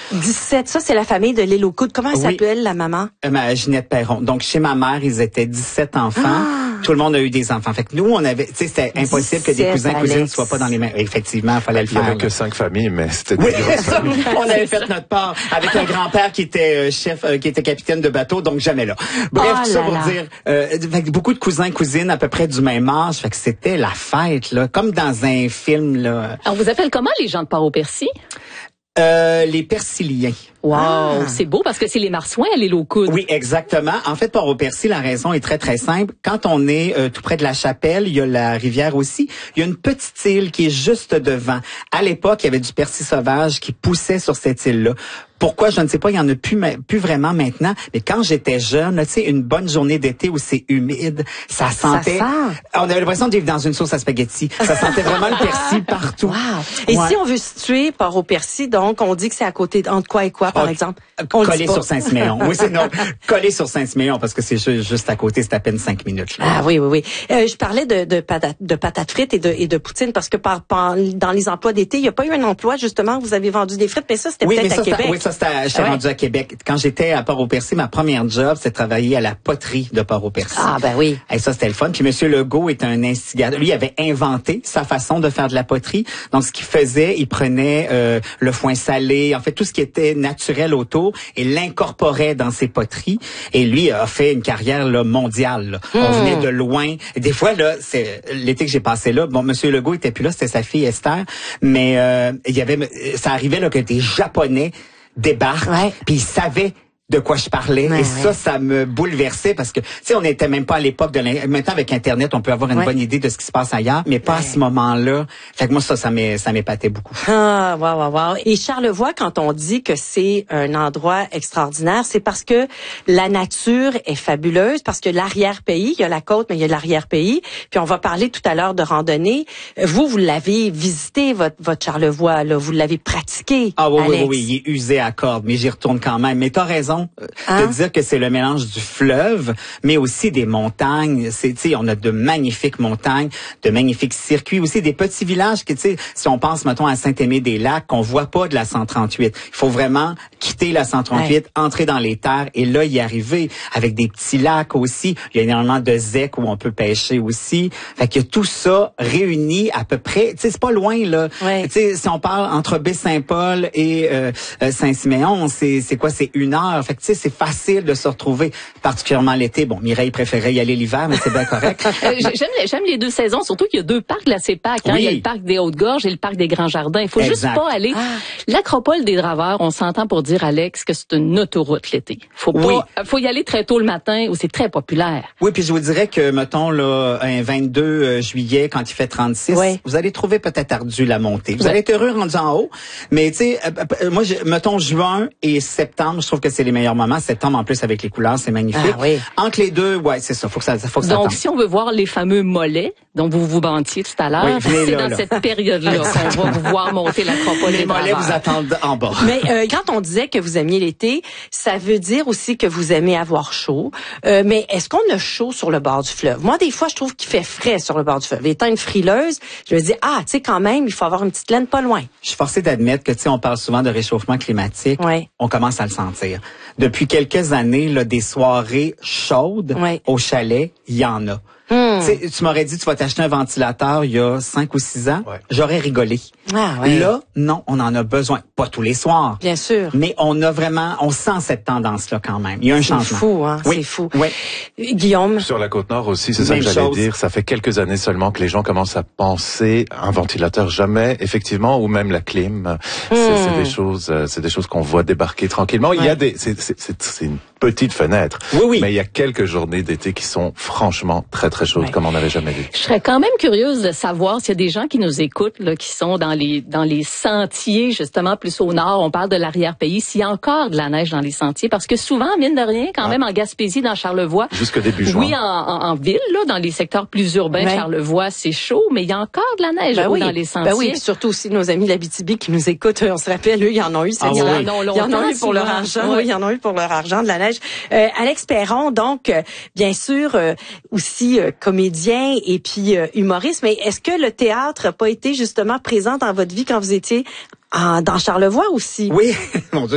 17, ça, c'est la famille de l'île aux Coudes. Comment elle s'appelle, la maman? Ginette Perron. Donc, chez ma mère, ils étaient 17 enfants. Tout le monde a eu des enfants. Fait que nous, on avait, tu sais, c'était impossible que des cousins, cousines soient pas dans les mêmes. Effectivement, il fallait le faire. Il y avait que 5 familles, mais c'était des grosses familles. On avait fait notre part avec un grand-père qui était chef, qui était capitaine de bateau, donc jamais là. Bref, tout ça pour dire, fait que beaucoup de cousins, cousines à peu près du même âge. Fait que c'était la fête, là, comme dans un film, là. On vous appelle comment les gens de Port-au-Percy? Les Persiliens. Wow, c'est beau parce que c'est les Marsouins à l'île aux Coudes. Oui, exactement. En fait, Port-au-Percy, la raison est très, très simple. Quand on est tout près de la Chapelle, il y a la rivière aussi. Il y a une petite île qui est juste devant. À l'époque, il y avait du persil sauvage qui poussait sur cette île-là. Pourquoi, je ne sais pas, il y en a plus vraiment maintenant. Mais quand j'étais jeune, tu sais, une bonne journée d'été où c'est humide, ça sentait... On avait l'impression de vivre dans une sauce à spaghetti. Ça sentait vraiment le persil partout. Wow. Et si on veut situer Port-au-Percy, donc, on dit que c'est à côté entre quoi et quoi, par exemple? Collé sur Saint-Siméon. Oui, c'est non. Collé sur Saint-Siméon, parce que c'est juste à côté, c'est à peine 5 minutes. Là. Ah oui. Je parlais de patates frites et de poutine, parce que dans les emplois d'été, il n'y a pas eu un emploi, justement, où vous avez vendu des frites, mais ça, c'était peut-être à Québec. J'étais rendu à Québec. Quand j'étais à Port-au-Percy, ma première job, c'était de travailler à la poterie de Port-au-Percy. Ah, ben oui. Et ça, c'était le fun. Puis Monsieur Legault est un instigateur. Lui, il avait inventé sa façon de faire de la poterie. Donc, ce qu'il faisait, il prenait le foin salé, en fait, tout ce qui était naturel autour, et l'incorporait dans ses poteries. Et lui a fait une carrière là, mondiale. Là. On venait de loin. Et des fois, là, c'est l'été que j'ai passé là, bon, Monsieur Legault était plus là, c'était sa fille Esther, mais ça arrivait là que des Japonais débarquent, puis ils savaient de quoi je parlais. Et ça me bouleversait parce que, tu sais, on n'était même pas à l'époque de maintenant avec Internet, on peut avoir une bonne idée de ce qui se passe ailleurs, mais pas à ce moment-là. Fait que moi, ça m'épatait beaucoup. Ah, wow. Et Charlevoix, quand on dit que c'est un endroit extraordinaire, c'est parce que la nature est fabuleuse, parce que l'arrière-pays, il y a la côte, mais il y a l'arrière-pays. Puis on va parler tout à l'heure de randonnée. Vous l'avez visité, votre Charlevoix, là. Vous l'avez pratiqué, Alex. Oui, il est usé à corde, mais j'y retourne quand même. Mais t'as raison de dire que c'est le mélange du fleuve, mais aussi des montagnes. Tu sais, on a de magnifiques montagnes, de magnifiques circuits, aussi des petits villages que, tu sais, si on pense, mettons, à Saint-Aimé-des-Lacs, qu'on voit pas de la 138. Il faut vraiment quitter la 138, entrer dans les terres et là, y arriver avec des petits lacs aussi. Il y a énormément de zecs où on peut pêcher aussi. Fait que tout ça réuni à peu près, tu sais, c'est pas loin, là. Tu sais, si on parle entre Baie-Saint-Paul et Saint-Siméon, c'est quoi? C'est 1 heure. Fait que, tu sais, c'est facile de se retrouver, particulièrement l'été. Bon, Mireille préférait y aller l'hiver, mais c'est bien correct. J'aime les 2 saisons, surtout qu'il y a 2 parcs de la CEPAC. Il y a le parc des Hautes-Gorges et le parc des Grands-Jardins. Il faut juste pas aller. L'Acropole des Draveurs, on s'entend pour dire, Alex, que c'est une autoroute l'été. Faut y aller très tôt le matin où c'est très populaire. Oui, puis je vous dirais que, mettons, là, un 22 juillet, quand il fait 36, vous allez trouver peut-être ardu la montée. Vous allez être heureux rendu en haut, mais tu sais, moi, mettons juin et septembre, je trouve que c'est les meilleurs moments. Septembre, en plus, avec les couleurs, c'est magnifique. Entre les deux, c'est ça. Faut que ça Donc, si on veut voir les fameux mollets dont vous vous vantiez tout à l'heure, c'est dans cette période-là qu'on va vous voir monter l'Acropole. Les mollets vous attendent en bas. Mais quand on disait que vous aimiez l'été, ça veut dire aussi que vous aimez avoir chaud. Mais est-ce qu'on a chaud sur le bord du fleuve? Moi, des fois, je trouve qu'il fait frais sur le bord du fleuve. Étant une frileuse, je me dis, tu sais, quand même, il faut avoir une petite laine pas loin. Je suis forcée d'admettre que, tu sais, on parle souvent de réchauffement climatique. On commence à le sentir. Depuis quelques années, là, des soirées chaudes au chalet, il y en a. Tu m'aurais dit, tu vas t'acheter un ventilateur il y a 5 ou 6 ans. J'aurais rigolé. Là, non, on en a besoin. Pas tous les soirs. Bien sûr. Mais on sent cette tendance-là quand même. Il y a un changement. C'est fou, hein? C'est fou. Guillaume? Sur la Côte-Nord aussi, c'est ça que j'allais dire. Ça fait quelques années seulement que les gens commencent à penser un ventilateur jamais, effectivement, ou même la clim. C'est des choses qu'on voit débarquer tranquillement. Il y a c'est une petite fenêtre. Mais il y a quelques journées d'été qui sont franchement très, très chaudes, comme on n'avait jamais vu. Je serais quand même curieuse de savoir s'il y a des gens qui nous écoutent, là, qui sont dans les sentiers, justement, plus au nord. On parle de l'arrière-pays. S'il y a encore de la neige dans les sentiers, parce que souvent, mine de rien, quand même, en Gaspésie, dans Charlevoix. Jusque début juin. Oui, en ville, là, dans les secteurs plus urbains, Charlevoix, c'est chaud, mais il y a encore de la neige dans les sentiers. Oui, surtout aussi nos amis de l'Abitibi qui nous écoutent. On se rappelle, eux, ils en ont eu. Ils en ont eu pour leur argent. Oui, ils en ont eu pour leur argent de la neige. Alex Perron, donc, bien sûr, aussi comédien et puis humoriste, mais est-ce que le théâtre n'a pas été justement présent dans votre vie quand vous étiez dans Charlevoix aussi? Oui, mon Dieu.